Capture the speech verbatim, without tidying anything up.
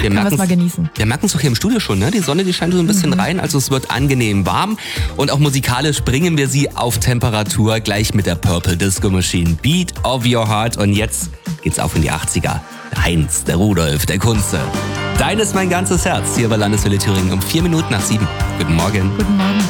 wir können wir es mal genießen. Wir merken es doch hier im Studio schon, ne? Die Sonne, die scheint so ein bisschen mhm. rein, also es wird angenehm warm. Und auch musikalisch bringen wir sie auf Temperatur, gleich mit der Purple Disco Machine. Beat of Your Heart. Und jetzt geht's auf in die achtziger. Der Heinz, der Rudolf, der Kunze. Dein ist mein ganzes Herz, hier bei Landeswelle Thüringen um vier Minuten nach sieben. Guten Morgen. Guten Morgen.